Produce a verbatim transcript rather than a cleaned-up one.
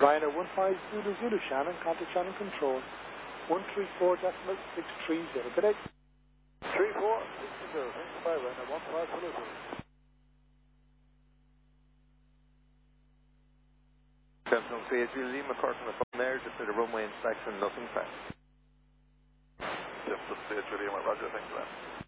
Ryanair one five Zulu Zulu Shannon, contact Shannon Control. one three four decimal six three zero. Good day. three four six zero. Thanks for five, Ryanair one five Zulu Zulu. Samsung C H U Lima, Cork on the phone there, just did a runway inspection, nothing fast. Samsung C H U Lima, roger, thanks for that.